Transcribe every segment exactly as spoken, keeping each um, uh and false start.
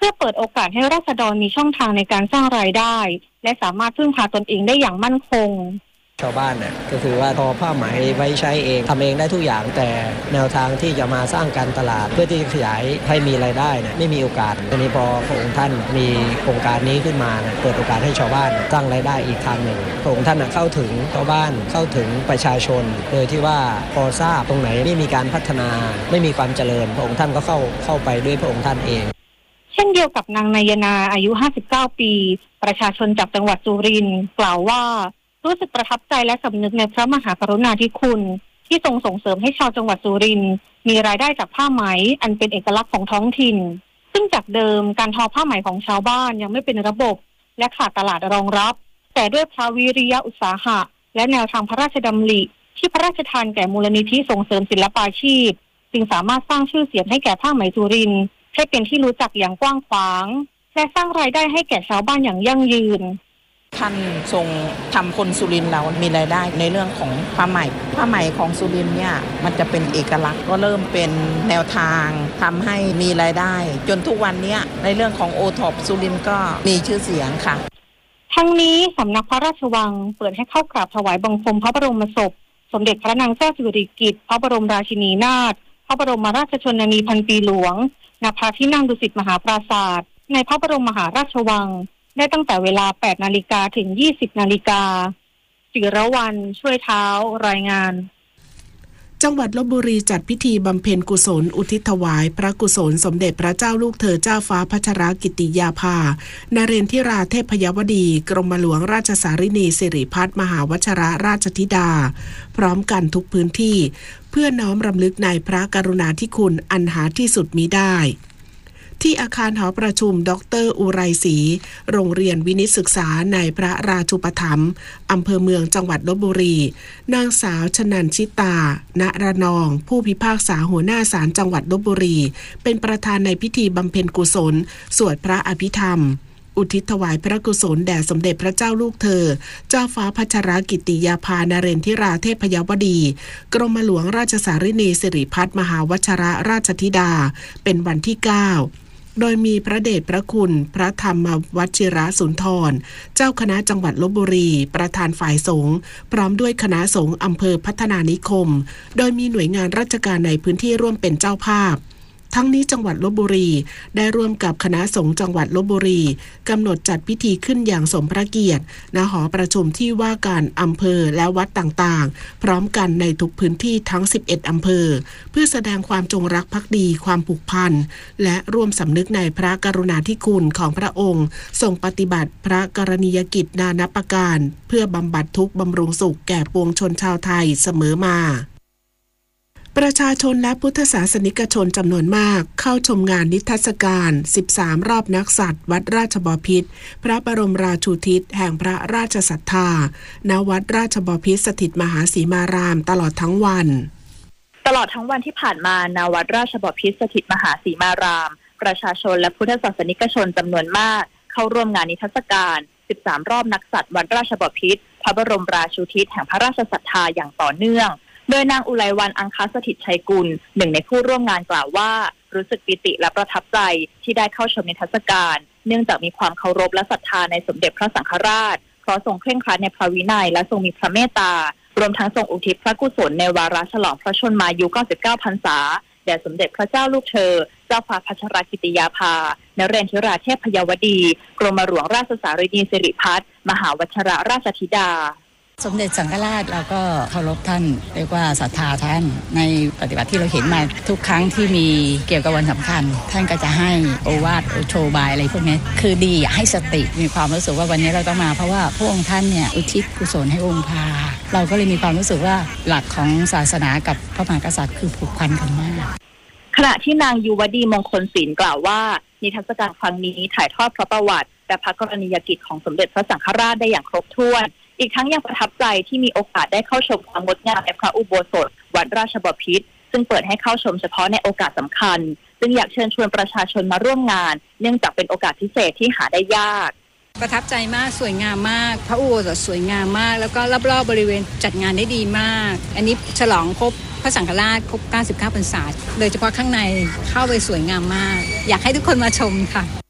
อเปิดโอกาสให้ราษฎรมีช่องทางในการสร้างรายได้และสามารถพึ่งพาตนเองได้อย่างมั่นคงชาวบ้านเนี่ยก็คือว่าทอผ้าไหมไว้ใช้เองทำเองได้ทุกอย่างแต่แนวทางที่จะมาสร้างการตลาดเพื่อที่จะขยายให้มีรายได้เนี่ยไม่มีโอกาสทีนี้พอพระองค์ท่านมีโครงการนี้ขึ้นมาเปิดโอกาสให้ชาวบ้านสร้างรายได้อีกทางหนึ่งพระองค์ท่านเข้าถึงชาวบ้านเข้าถึงประชาชนโดยที่ว่าพอทราบตรงไหนไม่มีการพัฒนาไม่มีความเจริญพระองค์ท่านก็เข้าเข้าไปด้วยพระองค์ท่านเองเช่นเดียวกับนางนายนาอายุห้าสิบเก้าปีประชาชนจากจังหวัดสุรินทร์กล่าวว่ารู้สึกประทับใจและสำนึกในพระมหากรุณาธิคุณที่ทรงส่งเสริมให้ชาวจังหวัดสุรินทร์มีรายได้จากผ้าไหมอันเป็นเอกลักษณ์ของท้องถิ่นซึ่งจากเดิมการทอผ้าไหมของชาวบ้านยังไม่เป็นระบบและขาดตลาดรองรับแต่ด้วยพระวิริยะอุตสาหะและแนวทางพระราชดำริที่พระราชทานแก่มูลนิธิส่งเสริมศิลปาชีพจึงสามารถสร้างชื่อเสียงให้แก่ผ้าไหมสุรินทร์ให้เป็นที่รู้จักอย่างกว้างขวางและสร้างรายได้ให้แก่ชาวบ้านอย่างยั่งยืนท่านทรงทำคนสุรินทร์เรามีรายได้ในเรื่องของผ้าไหมผ้าไหมของสุรินทร์เนี่ยมันจะเป็นเอกลักษณ์ก็เริ่มเป็นแนวทางทำให้มีรายได้จนทุกวันนี้ในเรื่องของโอท็อปสุรินทร์ก็มีชื่อเสียงค่ะทั้งนี้สำนักพระราชวังเปิดให้เข้ากราบถวายบังคมพระบรมศพสมเด็จพระนางเจ้าสิริกิติ์พระบรมราชินีนาถพระบรมราชชนนีพันปีหลวงณพระที่นั่งดุสิตมหาปราสาทในพระบรมมหาราชวังได้ตั้งแต่เวลา แปดนาฬิกา ถึง ยี่สิบนาฬิกาจิรวรรณช่วยเท้ารายงานจังหวัดลพบุรีจัดพิธีบำเพ็ญกุศลอุทิศถวายพระกุศลสมเด็จพระเจ้าลูกเธอเจ้าฟ้าพัชรกิติยาภานเรนทิราเทพยวดีกรมหลวงราชสารินีสิริพัฒน์มหาวชรราชธิดาพร้อมกันทุกพื้นที่เพื่อน้อมรำลึกในพระกรุณาธิคุณอันหาที่สุดมิได้ที่อาคารหอประชุมดร.อุไรศรีโรงเรียนวินิตศึกษาในพระราชูปถัมภ์อำเภอเมืองจังหวัดลพบุรีนางสาวชนันชิตาณระนองผู้พิพากษาหัวหน้าศาลจังหวัดลพบุรีเป็นประธานในพิธีบำเพ็ญกุศลสวดพระอภิธรรมอุทิศถวายพระกุศลแด่สมเด็จพระเจ้าลูกเธอเจ้าฟ้าพัชรกิติยาภานเรนทิราเทพยวดีกรมหลวงราชสารินีสิริพัฒน์มหาวชรราชธิดาเป็นวันที่เก้าโดยมีพระเดชพระคุณพระธรรมวชิรสุนทรเจ้าคณะจังหวัดลพบุรีประธานฝ่ายสงฆ์พร้อมด้วยคณะสงฆ์อำเภอพัฒนานิคมโดยมีหน่วยงานราชการในพื้นที่ร่วมเป็นเจ้าภาพทั้งนี้จังหวัดลพบุรีได้ร่วมกับคณะสงฆ์จังหวัดลพบุรีกำหนดจัดพิธีขึ้นอย่างสมพระเกียรติณหอประชุมที่ว่าการอำเภอและวัดต่างๆพร้อมกันในทุกพื้นที่ทั้งสิบเอ็ดอำเภอเพื่อแสดงความจงรักภักดีความผูกพันและร่วมสำนึกในพระกรุณาธิคุณของพระองค์ทรงปฏิบัติพระกรณียกิจนานับประการเพื่อบำบัดทุกข์บำรุงสุขแก่ปวงชนชาวไทยเสมอมาประชาชนและพุทธศาสนิกชนจำนวนมากเข้าชมงานนิทรรศการสิบสามรอบนักสัตว์วัดราชบพิตรพระบรมราชูทิศแห่งพระราชศรัทธาณวัดราชบพิตรสถิตมหาสีมารามตลอดทั้งวันตลอดทั้งวันที่ผ่านมาณวัดราชบพิตรสถิตมหาสีมารามประชาชนและพุทธศาสนิกชนจำนวนมากเข้าร่วมงานนิทรรศการสิบสามรอบนักสัตว์วัดราชบพิตรพระบรมราชูทิศแห่งพระราชศรัทธาอย่างต่อเนื่องโดยนางอุไรวรรณอังคสถิตชัยกุลหนึ่งในผู้ร่วมงานกล่าวว่ารู้สึกปิติและประทับใจที่ได้เข้าชมนิทรรศการเนื่องจากมีความเคารพและศรัทธาในสมเด็จพระสังฆราชเพราะทรงเคร่งครัดในพระวินัยและทรงมีพระเมตตารวมทั้งทรงอุทิศพระกุศลในวาระฉลองพระชนมายุเก้าสิบเก้าพรรษาแด่สมเด็จพระเจ้าลูกเธอเจ้าฟ้าพัชรกิติยาภานเรนทิราเทพยวดีกรมหลวงราชสารินีสิริพัฒน์มหาวชรราชธิดาสมเด็จสังฆราชเราก็เคารพท่านเรียกว่าศรัทธาท่านในปฏิบัติที่เราเห็นมาทุกครั้งที่มีเกี่ยวกับวันสำคัญท่านก็จะให้โอวาทโชบายอะไรพวกนี้คือดีให้สติมีความรู้สึกว่าวันนี้เราต้องมาเพราะว่าพระองค์ท่านเนี่ยอุทิศกุศลให้องค์พาเราก็เลยมีความรู้สึกว่าหลักของศาสนากับพระมหากษัตริย์คือผูกพันกันมากขณะที่นางยุวดีมงคลศิลป์กล่าวว่านิทรรศการครั้งนี้ถ่ายทอดพระประวัติและพระกรณียกิจของสมเด็จพระสังฆราชได้อย่างครบถ้วนอีกทั้งยังประทับใจที่มีโอกาสได้เข้าชมความงดงามในพระอุโบสถวัดราชบพิตรซึ่งเปิดให้เข้าชมเฉพาะในโอกาสสำคัญจึงอยากเชิญชวนประชาชนมาร่วมงานเนื่องจากเป็นโอกาสพิเศษที่หาได้ยากประทับใจมากสวยงามมากพระอุโบสถสวยงามมากแล้วก็รอบๆบริเวณจัดงานได้ดีมากอันนี้ฉลองครบพระสังฆราชครบเก้าสิบเก้าพรรษาโดยเฉพาะข้างในเข้าไปสวยงามมากอยากให้ทุกคนมาชมค่ะ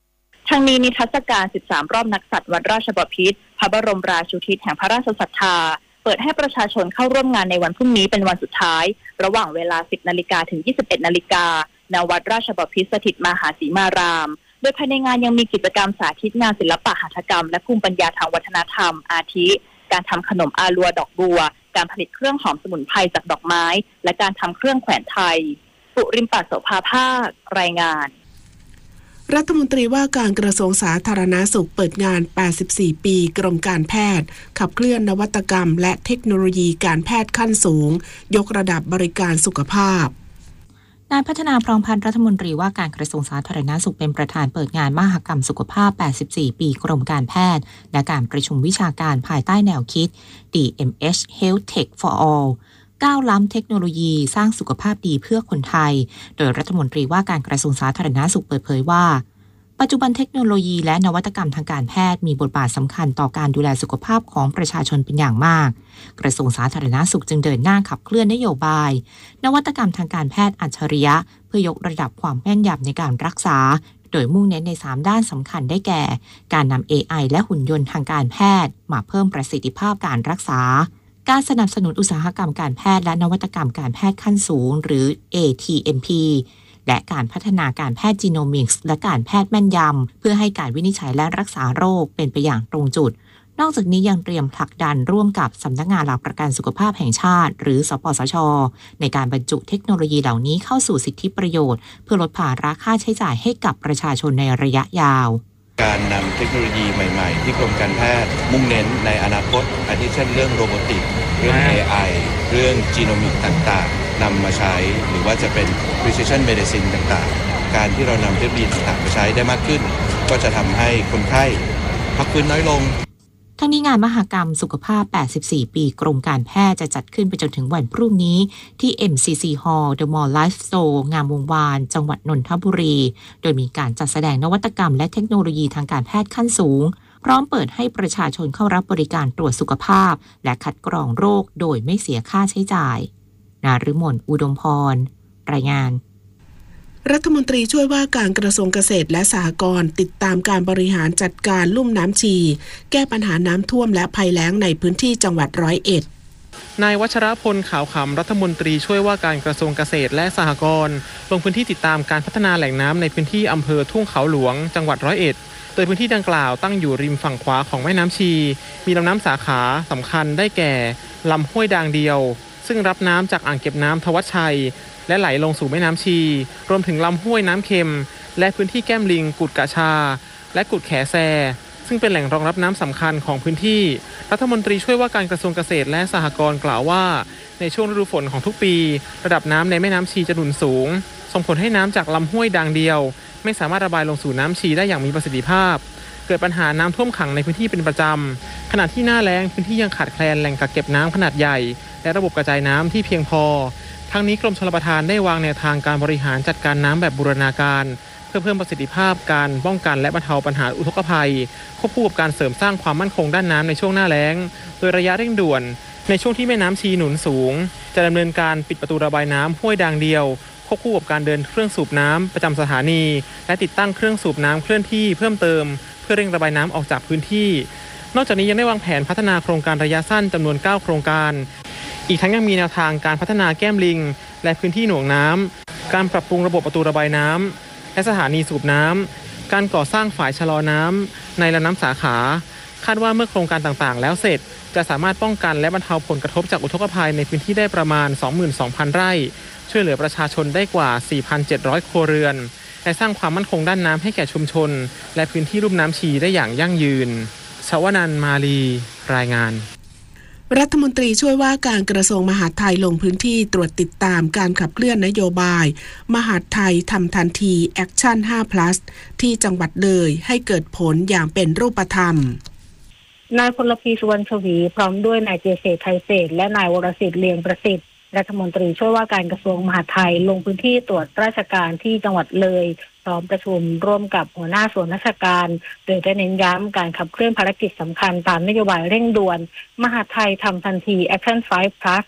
ทางนี้นิทรรศการสิบสามรอบนักสัตว์วัดราชบพิตรพระบรมราชูทิศแห่งพระราชศรัทธาเปิดให้ประชาชนเข้าร่วมงานในวันพรุ่งนี้เป็นวันสุดท้ายระหว่างเวลา สิบนาฬิกา ถึง ยี่สิบเอ็ดนาฬิกา ณ วัดราชบพิตรสถิตมหาสีมารามโดยภายในงานยังมีกิจกรรมสาธิตงานศิลปะหัตถกรรมและภูมิปัญญาทางวัฒนธรรมอาทิการทำขนมอาลัวดอกบัวการผลิตเครื่องหอมสมุนไพรจากดอกไม้และการทำเครื่องแขวนไทยปุริมปัสโสภาภาครายงานรัฐมนตรีว่าการกระทรวงสาธารณสุขเปิดงานแปดสิบสี่ปีกรมการแพทย์ขับเคลื่อนนวัตกรรมและเทคโนโลยีการแพทย์ขั้นสูงยกระดับบริการสุขภาพนายพัฒนาพรองพันธ์รัฐมนตรีว่าการกระทรวงสาธารณสุขเป็นประธานเปิดงานมหกรรมสุขภาพแปดสิบสี่ปีกรมการแพทย์และการประชุมวิชาการภายใต้แนวคิด ดี เอ็ม เอช Health Tech for All ก้าวล้ำเทคโนโลยีสร้างสุขภาพดีเพื่อคนไทยโดยรัฐมนตรีว่าการกระทรวงสาธารณสุขเปิดเผยว่าปัจจุบันเทคโนโลยีและนวัตกรรมทางการแพทย์มีบทบาทสำคัญต่อการดูแลสุขภาพของประชาชนเป็นอย่างมากกระทรวงสาธารณสุขจึงเดินหน้าขับเคลื่อนนโยบายนวัตกรรมทางการแพทย์อัจฉริยะเพื่อยกระดับความแม่นยำในการรักษาโดยมุ่งเน้นในสามด้านสำคัญได้แก่การนำ เอ ไอ และหุ่นยนต์ทางการแพทย์มาเพิ่มประสิทธิภาพการรักษาการสนับสนุนอุตสาหกรรมการแพทย์และนวัตกรรมการแพทย์ขั้นสูงหรือ เอ ที เอ็ม พีและการพัฒนาการแพทย์จีโนมิกส์และการแพทย์แม่นยำเพื่อให้การวินิจฉัยและรักษาโรคเป็นไปอย่างตรงจุดนอกจากนี้ยังเตรียมผลักดันร่วมกับสำนักงานหลักประกันสุขภาพแห่งชาติหรือสปสช.ในการบรรจุเทคโนโลยีเหล่านี้เข้าสู่สิทธิประโยชน์เพื่อลดภาระค่าใช้จ่ายให้กับประชาชนในระยะยาวการนำเทคโนโลยีใหม่ๆที่กรมการแพทย์มุ่งเน้นในอนาคตอาทิเช่นเรื่องโรบอติกเรื่อง เอ ไอ เรื่องจีโนมิกต่างๆนำมาใช้หรือว่าจะเป็น precision medicine ต่างๆการที่เรานำเทคโนโลยีต่างๆมาใช้ได้มากขึ้นก็จะทำให้คนไข้พักฟื้นน้อยลงทั้งนี้งานมหกรรมสุขภาพแปดสิบสี่ปีกรมการแพทย์จะจัดขึ้นไปจนถึงวันพรุ่งนี้ที่ เอ็ม ซี ซี Hall The Mall Life Store งามวงวานจังหวัดนนทบุรีโดยมีการจัดแสดงนวัตกรรมและเทคโนโลยีทางการแพทย์ขั้นสูงพร้อมเปิดให้ประชาชนเข้ารับบริการตรวจสุขภาพและคัดกรองโรคโดยไม่เสียค่าใช้จ่ายนฤมลอุดมพรรายงานรัฐมนตรีช่วยว่าการกระทรวงเกษตรและสหกรณ์ติดตามการบริหารจัดการลุ่มน้ำชีแก้ปัญหาน้ำท่วมและภัยแล้งในพื้นที่จังหวัดร้อยเอ็ดนายวัชรพลขาวขำรัฐมนตรีช่วยว่าการกระทรวงเกษตรและสหกรณ์ลงพื้นที่ติดตามการพัฒนาแหล่งน้ำในพื้นที่อำเภอทุ่งเขาหลวงจังหวัดร้อยเอ็ดโดยพื้นที่ดังกล่าวตั้งอยู่ริมฝั่งขวาของแม่น้ำชีมีลำน้ำสาขาสำคัญได้แก่ลำห้วยดางเดียวซึ่งรับน้ำจากอ่างเก็บน้ำทวัชชัยและไหลลงสู่แม่น้ำชีรวมถึงลำห้วยน้ำเค็มและพื้นที่แก้มลิงกุดกะชาและกุดแขแซซึ่งเป็นแหล่งรองรับน้ำสำคัญของพื้นที่รัฐมนตรีช่วยว่าการกระทรวงเกษตรและสหกรณ์กล่าวว่าในช่วงฤดูฝนของทุกปีระดับน้ำในแม่น้ำชีจะหนุนสูงส่งผลให้น้ำจากลำห้วยดางเดียวไม่สามารถระบายลงสู่น้ำชีได้อย่างมีประสิทธิภาพเกิดปัญหาน้ำท่วมขังในพื้นที่เป็นประจำขณะที่หน้าแล้งพื้นที่ยังขาดแคลนแหล่งกักเก็บน้ำขนาดใหญ่และระบบกระจายน้ำที่เพียงพอทั้งนี้กรมชลประทานได้วางแนวทางการบริหารจัดการน้ำแบบบูรณาการเพื่อเพิ่มประสิทธิภาพการป้องกันและบรรเทาปัญหาอุทกภัยควบคู่กับการเสริมสร้างความมั่นคงด้านน้ำในช่วงหน้าแล้งโดยระยะเร่งด่วนในช่วงที่แม่น้ำชีหนุนสูงจะดำเนินการปิดประตูระบายน้ำห้วยดางเดียวควบคู่กับการเดินเครื่องสูบน้ำประจำสถานีและติดตั้งเครื่องสูบน้ำเคลื่อนที่เพิ่มเติมเพื่อเร่งระบายน้ำออกจากพื้นที่นอกจากนี้ยังได้วางแผนพัฒนาโครงการระยะสั้นจำนวนเก้าโครงการอีกทั้งยังมีแนวทางการพัฒนาแก้มลิงและพื้นที่หน่วงน้ำการปรับปรุงระบบประตูระบายน้ำและสถานีสูบน้ำการก่อสร้างฝายชะลอน้ำในลำน้ำสาขาคาดว่าเมื่อโครงการต่างๆแล้วเสร็จจะสามารถป้องกันและบรรเทาผลกระทบจากอุทกภัยในพื้นที่ได้ประมาณ สองหมื่นสองพัน ไร่ช่วยเหลือประชาชนได้กว่า สี่พันเจ็ดร้อย ครัวเรือนและสร้างความมั่นคงด้านน้ำให้แก่ชุมชนและพื้นที่ลุ่มน้ำชีได้อย่างยั่งยืนชวนันท์ มาลีรายงานรัฐมนตรีช่วยว่าการกระทรวงมหาดไทยลงพื้นที่ตรวจติดตามการขับเคลื่อนนโยบายมหาดไทยทำทันทีแอคชั่น ห้า plus ที่จังหวัดเลยให้เกิดผลอย่างเป็นรูปธรรมนายพลพีสุวรรณชวีพร้อมด้วยนายเจเศษไทยเศษและนายวรสิทธิ์เลียงประสิทธิ์รัฐมนตรีช่วยว่าการกระทรวงมหาดไทยลงพื้นที่ตรวจราชการที่จังหวัดเลยพร้อมประชุมร่วมกับหัวหน้าส่วนราชการโดยได้เน้นย้ำการขับเคลื่อนภารกิจสำคัญตามนโยบายเร่งด่วนมหาดไทยทำทันที Action ไฟว์ plus เ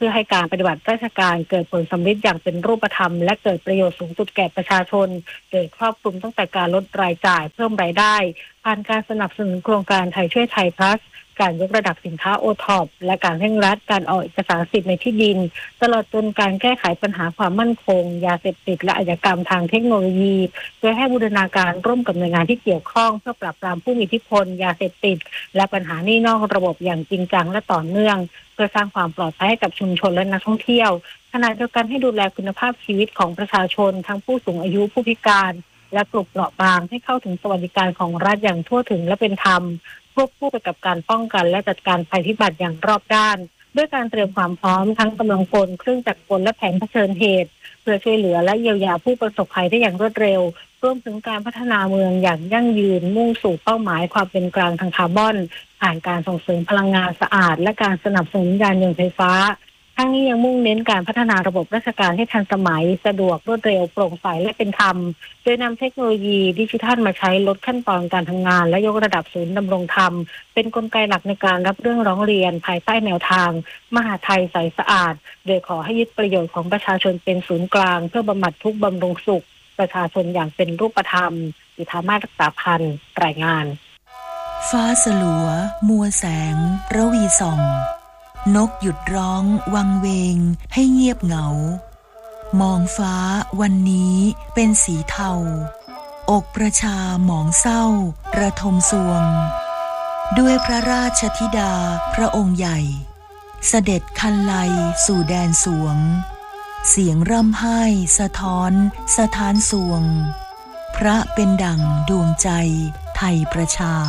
พื่อให้การปฏิบัติราชการเกิดผลสำเร็จอย่างเป็นรูปธรรมและเกิดประโยชน์สูงสุดแก่ประชาชนโดยครอบคลุมตั้งแต่การลดรายจ่ายเพิ่มรายได้ผ่านการสนับสนุนโครงการไทยช่วยไทยพลัสการยกระดับสินค้าโอท็อปและการเร่งรัดการออกเอกสารสิทธิ์ในที่ดินตลอดจนการแก้ไขปัญหาความมั่นคงยาเสพติดและอาชญากรรมทางเทคโนโลยีโดยให้บูรณาการร่วมกับหน่วยงานที่เกี่ยวข้องเพื่อปราบปรามผู้มีอิทธิพลยาเสพติดและปัญหาหนี้นอกระบบอย่างจริงจังและต่อเนื่องเพื่อสร้างความปลอดภัยให้กับชุมชนและนักท่องเที่ยวขณะเดียวกันให้ดูแลคุณภาพชีวิตของประชาชนทั้งผู้สูงอายุผู้พิการและกลุ่มเปราะบางให้เข้าถึงสวัสดิการของรัฐอย่างทั่วถึงและเป็นธรรมควบคู่ไปกับการป้องกันและจัดการภัยพิบัติอย่างรอบด้านด้วยการเตรียมความพร้อมทั้งกำลังพลเครื่องจักรกลและแผนเผชิญเหตุเพื่อช่วยเหลือและเยียวยาผู้ประสบภัยได้อย่างรวดเร็วรวมถึงการพัฒนาเมืองอย่างยั่งยืนมุ่งสู่เป้าหมายความเป็นกลางทางคาร์บอนผ่านการส่งเสริมพลังงานสะอาดและการสนับสนุนยานยนต์ไฟฟ้าทั้งนี้ยังมุ่งเน้นการพัฒนาระบบราชการให้ทันสมัยสะดวกรวดเร็วโปร่งใสและเป็นธรรมโดยนำเทคโนโลยีดิจิทัลมาใช้ลดขั้นตอนการทำงานและยกระดับศูนย์ดำรงธรรมเป็นกลไกหลักในการรับเรื่องร้องเรียนภายใต้แนวทางมหาไทยใสสะอาดโดยขอให้ยึดประโยชน์ของประชาชนเป็นศูนย์กลางเพื่อบำบัดทุกข์บำรุงสุขประชาชนอย่างเป็นรูปธรรมอิทธามาศรักษาพันธ์รายงานฟ้าสลัวมัวแสงระวีส่องนกหยุดร้องวังเวงให้เงียบเหงามองฟ้าวันนี้เป็นสีเทาอกประชาหมองเศร้าระทมสวงด้วยพระราชธิดาพระองค์ใหญ่เสด็จคันไลสู่แดนสวงเสียงร่ำไห้สะท้อนสถานสวงพระเป็นดั่งดวงใจไทยประชา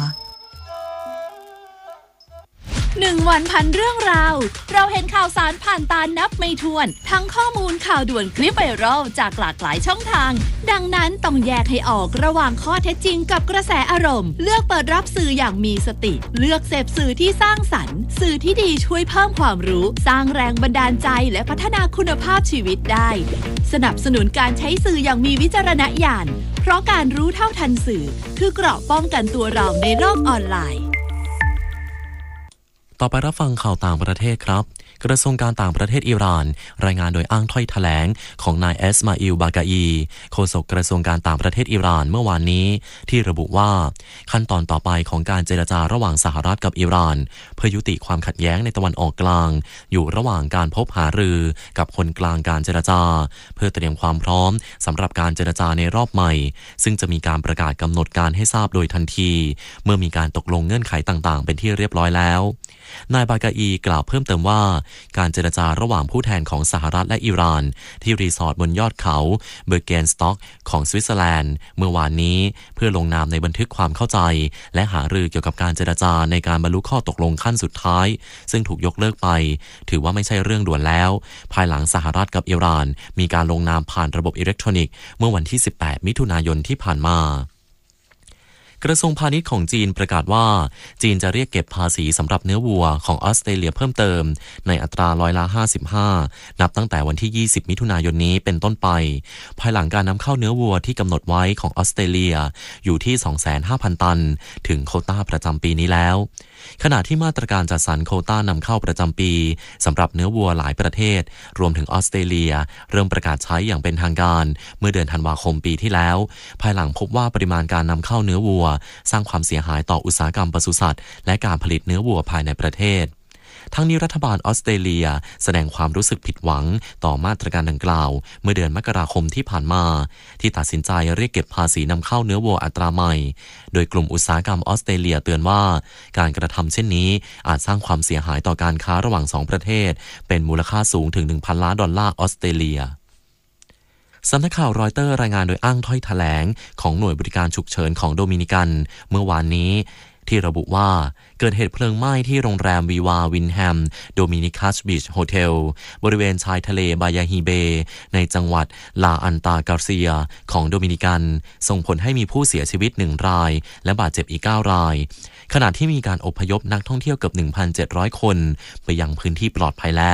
หนึ่งวันพันเรื่องราวเราเห็นข่าวสารผ่านตานับไม่ถ้วนทั้งข้อมูลข่าวด่วนคลิปไวรัลจากหลากหลายช่องทางดังนั้นต้องแยกให้ออกระหว่างข้อเท็จจริงกับกระแสอารมณ์เลือกเปิดรับสื่ออย่างมีสติเลือกเสพสื่อที่สร้างสรรค์สื่อที่ดีช่วยเพิ่มความรู้สร้างแรงบันดาลใจและพัฒนาคุณภาพชีวิตได้สนับสนุนการใช้สื่ออย่างมีวิจารณญาณเพราะการรู้เท่าทันสื่อคือเกราะป้องกันตัวเราในโลกออนไลน์ต่อไปรับฟังข่าวต่างประเทศครับกระทรวงการต่างประเทศอิหร่านรายงานโดยอ้างถ้อยแถลงของนายเอสมาอิลบากาอีโฆษกกระทรวงการต่างประเทศอิหร่านเมื่อวานนี้ที่ระบุว่าขั้นตอนต่อไปของการเจรจาระหว่างสหรัฐกับอิหร่านเพื่อยุติความขัดแย้งในตะวันออกกลางอยู่ระหว่างการพบหารือกับคนกลางการเจรจาเพื่อเตรียมความพร้อมสำหรับการเจรจาในรอบใหม่ซึ่งจะมีการประกาศกำหนดการให้ทราบโดยทันทีเมื่อมีการตกลงเงื่อนไขต่างๆเป็นที่เรียบร้อยแล้วนายบากาอีกล่าวเพิ่มเติมว่าการเจรจาระหว่างผู้แทนของสหรัฐและอิหร่านที่รีสอร์ทบนยอดเขาเบอร์เกนสต็อกของสวิตเซอร์แลนด์เมื่อวานนี้เพื่อลงนามในบันทึกความเข้าใจและหารือเกี่ยวกับการเจรจาในการบรรลุข้อตกลงขั้นสุดท้ายซึ่งถูกยกเลิกไปถือว่าไม่ใช่เรื่องด่วนแล้วภายหลังสหรัฐกับอิหร่านมีการลงนามผ่านระบบอิเล็กทรอนิกส์เมื่อวันที่สิบแปดมิถุนายนที่ผ่านมากระทรวงพาณิชย์ของจีนประกาศว่าจีนจะเรียกเก็บภาษีสำหรับเนื้อวัวของออสเตรเลียเพิ่มเติมในอัตราร้อยละห้าสิบห้านับตั้งแต่วันที่ยี่สิบมิถุนายนนี้เป็นต้นไปภายหลังการนำเข้าเนื้อวัวที่กำหนดไว้ของออสเตรเลียอยู่ที่ สองแสนห้าพัน ตันถึงโควต้าประจำปีนี้แล้วขณะที่มาตรการจัดสรรโควต้านำเข้าประจำปีสำหรับเนื้อวัวหลายประเทศรวมถึงออสเตรเลียเริ่มประกาศใช้อย่างเป็นทางการเมื่อเดือนธันวาคมปีที่แล้วภายหลังพบว่าปริมาณการนำเข้าเนื้อวัวสร้างความเสียหายต่ออุตสาหกรรมปศุสัตว์และการผลิตเนื้อวัวภายในประเทศทั้งนี้รัฐบาลออสเตรเลียแสดงความรู้สึกผิดหวังต่อมาตรการดังกล่าวเมื่อเดือนมกราคมที่ผ่านมาที่ตัดสินใจเรียกเก็บภาษีนำเข้าเนื้อวัวอัตราใหม่โดยกลุ่มอุตสาหกรรมออสเตรเลียเตือนว่าการกระทำเช่นนี้อาจสร้างความเสียหายต่อการค้าระหว่างสองประเทศเป็นมูลค่าสูงถึง หนึ่งพัน ล้านดอลลาร์ออสเตรเลียสำนักข่าวรอยเตอร์รายงานโดยอ้างถ้อยแถลงของหน่วยบริการฉุกเฉินของโดมินิกันเมื่อวานนี้ที่ระบุว่าเกิดเหตุเพลิงไหม้ที่โรงแรมวีวาวินแฮมโดมินิคัสบีชโฮเทลบริเวณชายทะเลบายาฮีเบในจังหวัดลาอันตาการเซียของโดมินิกันส่งผลให้มีผู้เสียชีวิตหนึ่งรายและบาดเจ็บอีกเก้ารายขณะที่มีการอพยพนักท่องเที่ยวเกือบ หนึ่งพันเจ็ดร้อย คนไปยังพื้นที่ปลอดภัยแล้ว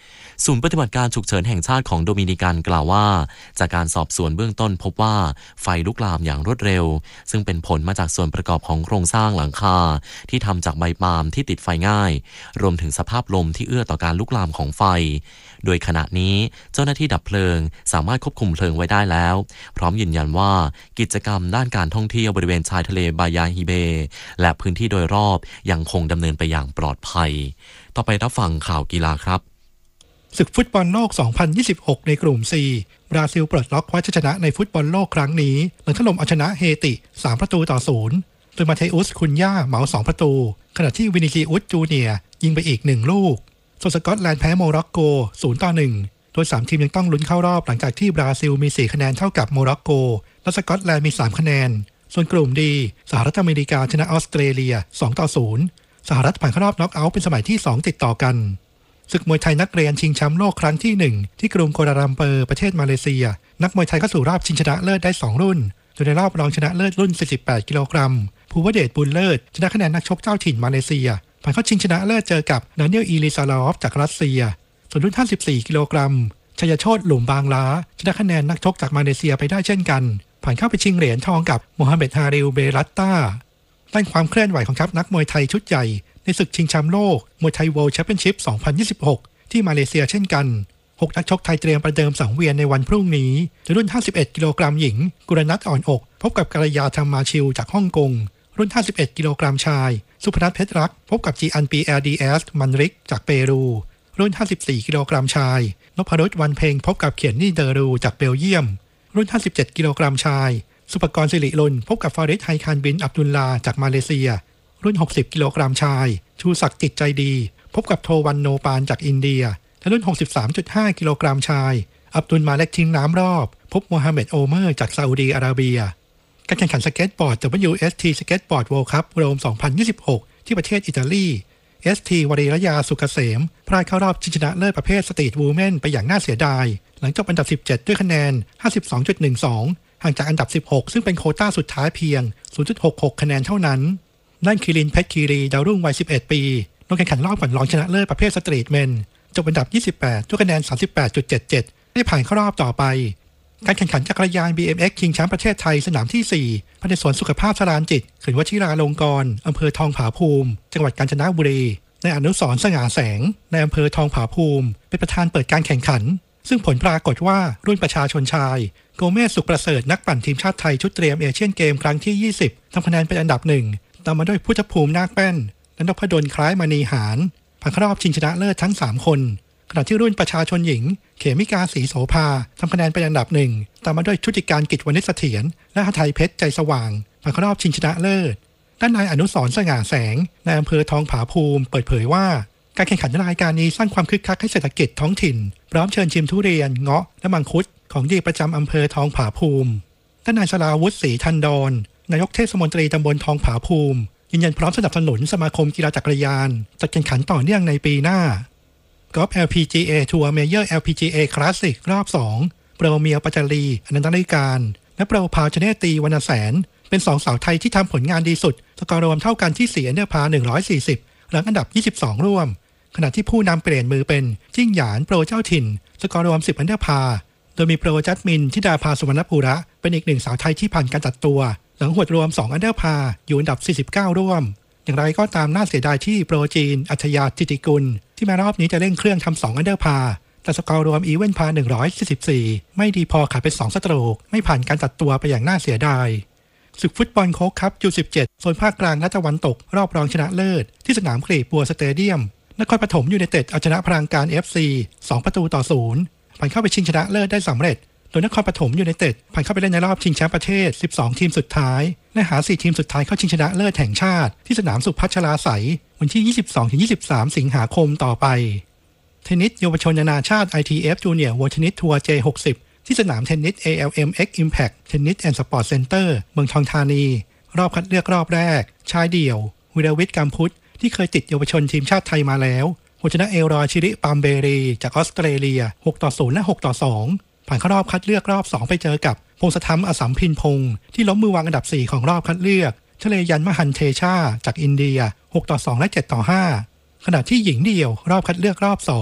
ศูนย์ปฏิบัติการฉุกเฉินแห่งชาติของโดมินิกันกล่าวว่าจากการสอบสวนเบื้องต้นพบว่าไฟลุกลามอย่างรวดเร็วซึ่งเป็นผลมาจากส่วนประกอบของโครงสร้างหลังคาที่ทำจากใบปาล์มที่ติดไฟง่ายรวมถึงสภาพลมที่เอื้อต่อการลุกลามของไฟโดยขณะนี้เจ้าหน้าที่ดับเพลิงสามารถควบคุมเพลิงไว้ได้แล้วพร้อมยืนยันว่ากิจกรรมด้านการท่องเที่ยวบริเวณชายทะเลบายาฮิเบและพื้นที่โดยรอบยังคงดำเนินไปอย่างปลอดภัยต่อไปรับฟังข่าวกีฬาครับศึกฟุตบอลโลก สองพันยี่สิบหก ในกลุ่ม ซี บราซิลปลดล็อกคว้าชัยชนะในฟุตบอลโลกครั้งนี้หลังถล่มเอาชนะเฮติสามประตูต่อศูนย์โดยมาเทอุสคุนย่าเหมาสองประตูขณะที่วินิซิอุสจูเนียร์ยิงไปอีกหนึ่งลูกส่วนสกอตแลนด์แพ้โมร็อกโกศูนย์ต่อหนึ่งโดยสามทีมยังต้องลุ้นเข้ารอบหลังจากที่บราซิลมีสี่คะแนนเท่ากับโมร็อกโกและสกอตแลนด์มีสามคะแนนส่วนกลุ่มดีสหรัฐอเมริกาชนะออสเตรเลียสองต่อศูนย์สหรัฐผ่านเข้ารอบน็อกเอาท์เป็นสมัยที่สองติดต่อกันศึกมวยไทยนักเรียนชิงแชมป์โลกครั้งที่หนึ่งที่กรุงกัวลาลัมเปอร์ประเทศมาเลเซียนักมวยไทยเข้าสู่รอบชิงชนะเลิศได้สองรุ่นโดยในรอบรองชนะเลิศรุ่นสี่สิบแปดกิโลกรัมภูวเดชบุญเลิศชนะคะแนนนักชกเจ้าถิ่นมาเลเซียผ่านเข้าชิงชนะเลิศเจอกับดาเนียลอีลิซาลอฟจากรัสเซียส่วนรุ่นห้าสิบสี่กิโลกรัมชัยโชติหลุมบางล้าชนะคะแนนนักชกจากมาเลเซียไปได้เช่นกันผ่านเข้าไปชิงเหรียญทองกับโมฮัมเหม็ดฮาริลเบรัตตาด้านความเคลื่อนไหวของทัพนักมวยไทยชุดใหญ่ในศึกชิงแชมป์โลกมวยไทยเวิลด์แชมเปี้ยนชิพสองพันยี่สิบหกที่มาเลเซียเช่นกันหกนักชกไทยเตรียมประเดิมสังเวียนในวันพรุ่งนี้ในรุ่นห้าสิบเอ็ดกิโลกรัมหญิงกุรนัทอ่อนอกพบกับกรยาธรรมาชิวจากฮ่องกงรุ่นห้าสิบเอ็ดกิโลกรัมชายสุพนัทเพชรรักพบกับจีอันปีแอร์ดีเอสมันริกจากเปรูรุ่นห้าสิบสี่กิโลกรัมชายนพรุษวันเพ็งพบกับเขียนนี่เดอรูจากเบลเยียมรุ่นห้าสิบเจ็ดกิโลกรัมชายสุภกรศิริลุลพบกับฟาริดไฮคานบินอับดุลลาจากมาเลเซียรุ่นหกสิบกิโลกรัมชายชูศักดิ์จิตใจดีพบกับโทวันโนปานจากอินเดียและรุ่น หกสิบสามจุดห้า กิโลกรัมชายอับดุลมาเล็กทิ้งน้ำรอบพบโมฮัมเหม็ดโอเมอร์จากซาอุดีอาระเบียการแข่งขันสเก็ตบอร์ด ดับเบิลยู เอส ที สเก็ตบอร์ด World Cup โรม สองพันยี่สิบหก ที่ประเทศอิตาลี เอส ที วรีรยาสุกเกษมพลาดเข้ารอบชิงชนะเลิศประเภทสตรีทวูแมนไปอย่างน่าเสียดายหลังจบอันดับสิบเจ็ดด้วยคะแนน ห้าสิบสองจุดหนึ่งสอง ห่างจากอันดับสิบหกซึ่งเป็นโควต้าสุดท้ายเพียง ศูนย์จุดหกหก คะแนนเท่านั้นด้านคิรินเพชรคีรีดาวรุ่งวัยสิบเอ็ดปีลงแข่งขันรอบก่อนรองชนะเลิศประเภทสตรีทแมนจบอันดับยี่สิบแปดด้วยคะแนน สามสิบแปดจุดเจ็ดเจ็ด ได้ผ่านเข้ารอบต่อไปการแข่งขันจักรยาน บี เอ็ม เอ็กซ์ ชิงแชมป์ประเทศไทยสนามที่สี่ภายในสวนสุขภาพสรานจิตเขื่อนวชิราลงกรณ์อำเภอทองผาภูมิจังหวัดกาญจนบุรีในอนุสรณ์สง่าแสงในอำเภอทองผาภูมิเป็นประธานเปิดการแข่งขันซึ่งผลปรากฏว่ารุ่นประชาชนชายโกเมสสุขประเสริฐนักปั่นทีมชาติไทยชุดเตรียมเอเชียนเกมครั้งที่ยี่สิบทำคะแนนเป็นอันดับหนึ่งตามมาด้วยพุทธภูมินาคแป้นและนพดลคล้ายมณีหารผ่านเข้ารอบชิงชนะเลิศทั้งสามคนขณะที่รุ่นประชาชนหญิงเขมิกาศรีโสภาทำคะแนนเป็นอันดับหนึ่งตามมาด้วยชุติการกิจวณิชเสถียรและหทัยเพชรใจสว่างผ่านเข้ารอบชิงชนะเลิศด้านนายอนุสรณ์สง่าแสงในอำเภอทองผาภูมิเปิดเผยว่าการแข่งขันรายการนี้สร้างความคึกคักให้เศรษฐกิจท้องถิ่นพร้อมเชิญชิมทุเรียนเงาะและมังคุดของดีประจำอำเภอทองผาภูมิด้านนายสราวุฒิศรีทันดรนายกเทศมนตรีตำบลทองผาภูมิยืนยันพร้อมสนับสนุนสมาคมกีฬาจักรยานจัดแข่งขันต่อเนื่องในปีหน้ากอล์ฟ แอล พี จี เอ ทัวร์เมเยอร์ แอล พี จี เอ คลาสสิกรอบสองโปรเมียวปัจจารีอนันตนาการและโปรพาวชเนตีวรรณแสนเป็นสองสาวไทยที่ทำผลงานดีสุดสกอร์รวมเท่ากันที่สี่อันเดอร์พาร์หนึ่งร้อยสี่สิบหลังอันดับยี่สิบสองร่วมขณะที่ผู้นำเปลี่ยนมือเป็นจิ้งหยานโปรเจ้าถิ่นสกอร์รวมสิบอันเดอร์พาร์โดยมีโปรจัสมินธิดาภาสุวรรณภูระเป็นอีกหนึ่งสาวไทยที่ผ่านการตัดตัวหลังหวดรวมสองอันเดอร์พาร์อยู่อันดับสี่สิบเก้าร่วมอย่างไรก็ตามน่าเสียดายที่โปรจีนอัจฉริยะทิติกุลที่มารอบนี้จะเร่งเครื่องทำสองอันเดอร์พาร์แต่สกอร์รวมอีเวนต์พาร์หนึ่งร้อยสี่สิบสี่ไม่ดีพอขาดเป็นสองสโตรกไม่ผ่านการตัดตัวไปอย่างน่าเสียดายศึกฟุตบอลโค้กคัพ ยู สิบเจ็ด โซนภาคกลางและตะวันตกรอบรองชนะเลิศที่สนามกรีบบัวสเตเดียมนครปฐมยูไนเต็ดเอาชนะพลังการ เอฟ ซี สองประตูต่อศูนย์ผ่านเข้าไปชิงชนะเลิศได้สำเร็จโดยนครปฐมยูไนเต็ดผ่านเข้าไปเล่นในรอบชิงแชมป์ประเทศสิบสองทีมสุดท้ายและหาสี่ทีมสุดท้ายเข้าชิงชนะเลิศแห่งชาติที่สนามสุพัชราไสยวันที่ ยี่สิบสองถึงยี่สิบสาม สิงหาคมต่อไปเทนนิสเยาวชนนานาชาติ ไอ ที เอฟ Junior World Tennis Tour เจ หกสิบ ที่สนามเทนนิส เอ แอล เอ็ม เอ็กซ์ Impact Tennis and Sport Center เมืองทองธานีรอบคัดเลือกรอบแรกชายเดี่ยววิรวิทย์กัมพุทธที่เคยติดเยาวชนทีมชาติไทยมาแล้วชนะเอลรอชิริปามเบรีจากออสเตรเลียหกต่อศูนย์และหกต่อสองผ่านเข้ารอบคัดเลือกรอบสองไปเจอกับพงศธรรมอสัมพินพงศ์ที่ล้มมือวางอันดับสี่ของรอบคัดเลือกชเลยันมหันเทชาจากอินเดียหกต่อสองและเจ็ดต่อห้าขณะที่หญิงเดี่ยวรอบคัดเลือกรอบสอง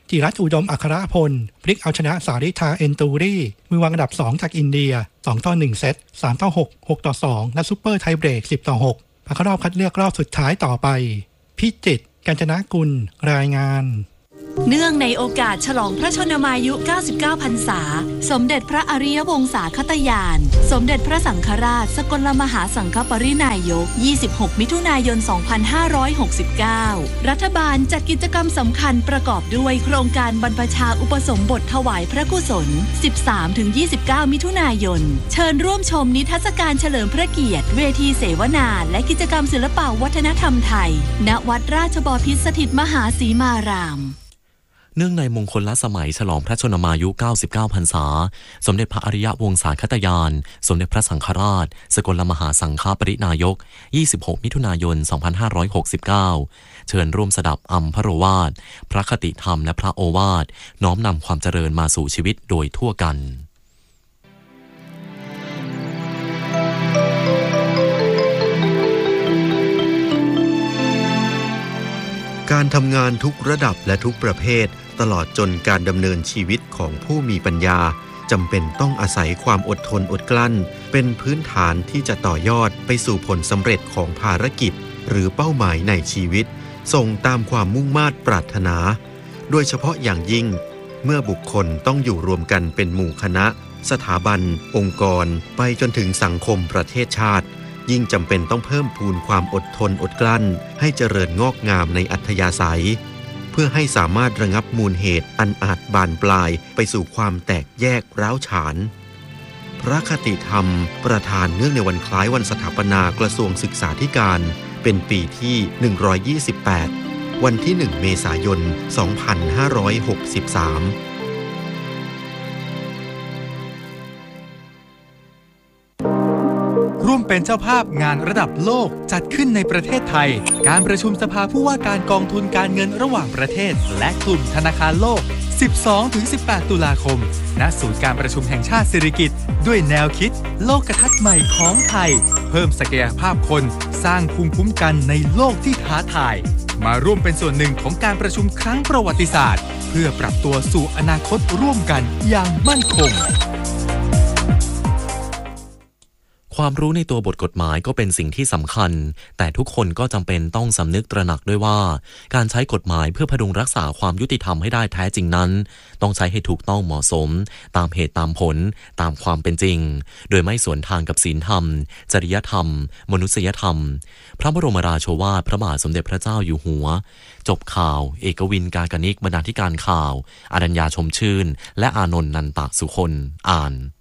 จิรัตน์อุดมอัครพลพลิกเอาชนะสาริธาเอนตูรี่มือวางอันดับสองจากอินเดียสองต่อหนึ่งเซตสามต่อหก หกต่อสองและซุปเปอร์ไทเบรกสิบต่อหกผ่านเข้ารอบคัดเลือกรอบสุดท้ายต่อไปพิจิตรกาญจนกุลรายงานเนื่องในโอกาสฉลองพระชนมายุเก้าสิบเก้าพรรษาสมเด็จพระอริยวงศาคตญาณสมเด็จพระสังฆราชสกลมหาสังฆปรินายกยี่สิบหกมิถุนายนสองพันห้าร้อยหกสิบเก้ารัฐบาลจัดกิจกรรมสำคัญประกอบด้วยโครงการบรรพชาอุปสมบทถวายพระกุศล สิบสามถึงยี่สิบเก้า มิถุนายนเชิญร่วมชมนิทรรศการเฉลิมพระเกียรติเวทีเสวนาและกิจกรรมศิลปวัฒนธรรมไทยณวัดราชบพิตรสถิตมหาสีมารามเนื่องในมงคลละสมัยฉลองพระชนมายุเก้าสิบเก้าพรรษาสมเด็จพระอริยวงศาคตญาณสมเด็จพระสังฆราชสกลมหาสังฆปรินายกยี่สิบหกมิถุนายนสองพันห้าร้อยหกสิบเก้าเชิญร่วมสดับอัมพโรวาทพระคติธรรมและพระโอวาทน้อมนำความเจริญมาสู่ชีวิตโดยทั่วกันการทำงานทุกระดับและทุกประเภทตลอดจนการดำเนินชีวิตของผู้มีปัญญาจำเป็นต้องอาศัยความอดทนอดกลั้นเป็นพื้นฐานที่จะต่อยอดไปสู่ผลสำเร็จของภารกิจหรือเป้าหมายในชีวิตส่งตามความมุ่งมา่ปรารถนาโดยเฉพาะอย่างยิ่งเมื่อบุคคลต้องอยู่รวมกันเป็นหมู่คณะสถาบันองค์กรไปจนถึงสังคมประเทศชาติยิ่งจำเป็นต้องเพิ่มพูนความอดทนอดกลั้นให้เจริญงอกงามในอัธยาศัยเพื่อให้สามารถระงับมูลเหตุอันอาจบานปลายไปสู่ความแตกแยกร้าวฉานพระคติธรรมประธานเนื่องในวันคล้ายวันสถาปนากระทรวงศึกษาธิการเป็นปีที่หนึ่งร้อยยี่สิบแปดวันที่หนึ่งเมษายนสองพันห้าร้อยหกสิบสามร่วมเป็นเจ้าภาพงานระดับโลกจัดขึ้นในประเทศไทยการประชุมสภาผู้ว่าการกองทุนการเงินระหว่างประเทศและกลุ่มธนาคารโลก สิบสองถึงสิบแปด ตุลาคมณศูนย์การประชุมแห่งชาติสิริกิติ์ด้วยแนวคิดโลกทัศน์ใหม่ของไทยเพิ่มศักยภาพคนสร้างภูมิคุ้มกันในโลกที่ท้าทายมาร่วมเป็นส่วนหนึ่งของการประชุมครั้งประวัติศาสตร์เพื่อปรับตัวสู่อนาคตร่วมกันอย่างมั่นคงความรู้ในตัวบทกฎหมายก็เป็นสิ่งที่สำคัญแต่ทุกคนก็จำเป็นต้องสำนึกตระหนักด้วยว่าการใช้กฎหมายเพื่อพดุงรักษาความยุติธรรมให้ได้แท้จริงนั้นต้องใช้ให้ถูกต้องเหมาะสมตามเหตุตามผลตามความเป็นจริงโดยไม่สวนทางกับศีลธรรมจริยธรรมมนุษยธรรมพระบรมราโชวาทพระบาทสมเด็จพระเจ้าอยู่หัวจบข่าวเอกวินกากนิกบรรณาธิการข่าวอรัญญาชมชื่นและอานนท์นันตะสุคนอ่าน